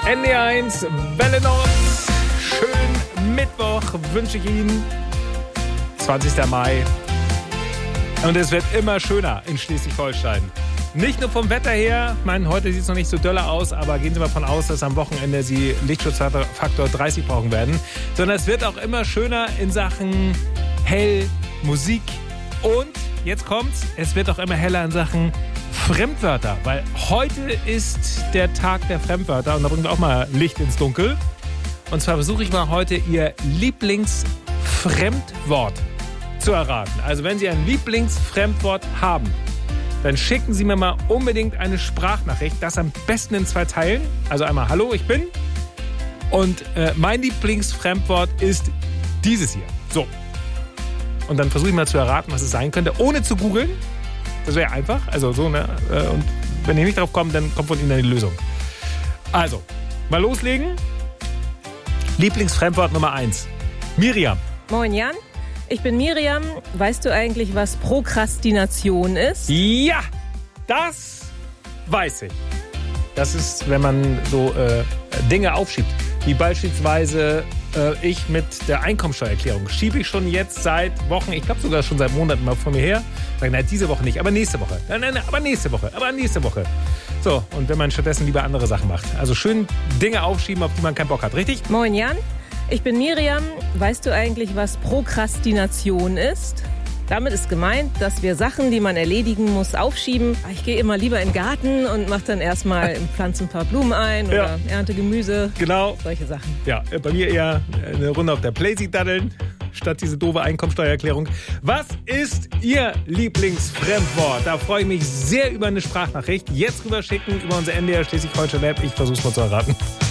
NDR1 Welle Nord. Schönen Mittwoch wünsche ich Ihnen. 20. Mai. Und es wird immer schöner in Schleswig-Holstein. Nicht nur vom Wetter her, ich meine, heute sieht es noch nicht so dolle aus, aber gehen Sie mal davon aus, dass am Wochenende Sie Lichtschutzfaktor 30 brauchen werden. Sondern es wird auch immer schöner in Sachen hell, Musik und, jetzt kommt's, es wird auch immer heller in Sachen Fremdwörter. Weil heute ist der Tag der Fremdwörter und da bringen wir auch mal Licht ins Dunkel. Und zwar versuche ich mal heute Ihr Lieblingsfremdwort zu erraten. Also wenn Sie ein Lieblingsfremdwort haben, dann schicken Sie mir mal unbedingt eine Sprachnachricht. Das am besten in 2 Teilen. Also einmal Hallo, ich bin. Und mein Lieblingsfremdwort ist dieses hier. So. Und dann versuche ich mal zu erraten, was es sein könnte, ohne zu googeln. Das wäre einfach. Also so, ne? Und wenn ihr nicht drauf kommt, dann kommt von Ihnen die Lösung. Also, mal loslegen. Lieblingsfremdwort Nummer 1. Miriam. Moin Jan, ich bin Miriam. Weißt du eigentlich, was Prokrastination ist? Ja, das weiß ich. Das ist, wenn man so Dinge aufschiebt. Wie beispielsweise ich mit der Einkommensteuererklärung. Schiebe ich schon jetzt seit Wochen, ich glaube sogar schon seit Monaten mal vor mir her. Sage, nein, diese Woche nicht, aber nächste Woche. Nein, aber nächste Woche, aber nächste Woche. So, und wenn man stattdessen lieber andere Sachen macht. Also schön Dinge aufschieben, auf die man keinen Bock hat, richtig? Moin Jan, ich bin Miriam. Weißt du eigentlich, was Prokrastination ist? Damit ist gemeint, dass wir Sachen, die man erledigen muss, aufschieben. Ich gehe immer lieber in den Garten und mache dann erstmal pflanze ein paar Blumen ein oder ernte Gemüse. Genau. Solche Sachen. Ja, bei mir eher eine Runde auf der Playsee daddeln, statt diese doofe Einkommensteuererklärung. Was ist Ihr Lieblingsfremdwort? Da freue ich mich sehr über eine Sprachnachricht. Jetzt rüberschicken über unser NDR Schleswig-Holstein App. Ich versuche es mal zu erraten.